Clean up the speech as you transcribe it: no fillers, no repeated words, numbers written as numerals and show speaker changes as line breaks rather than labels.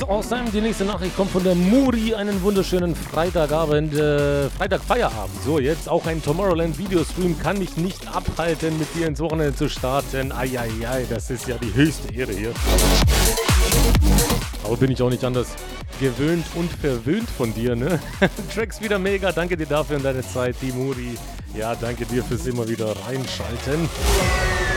awesome. Die nächste Nachricht kommt von der Muri. Einen wunderschönen Freitagabend, Freitag-Feierabend. So, jetzt auch ein Tomorrowland-Videostream kann mich nicht abhalten, mit dir ins Wochenende zu starten. Eieiei, das ist ja die höchste Ehre hier. Aber bin ich auch nicht anders gewöhnt und verwöhnt von dir, ne? Tracks wieder mega. Danke dir dafür und deine Zeit, die Muri. Ja, danke dir fürs immer wieder reinschalten.